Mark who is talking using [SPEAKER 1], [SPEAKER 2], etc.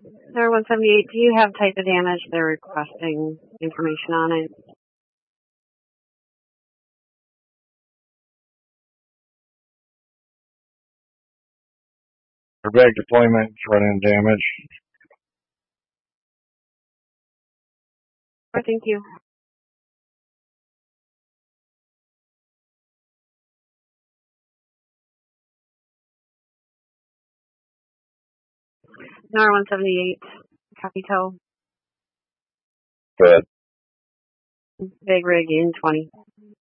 [SPEAKER 1] Star 178, do you have type of damage they're requesting information on it?
[SPEAKER 2] Airbag deployment, front-end damage.
[SPEAKER 1] Thank you. Star 178, copy tow.
[SPEAKER 2] Good.
[SPEAKER 1] Big rig in 20.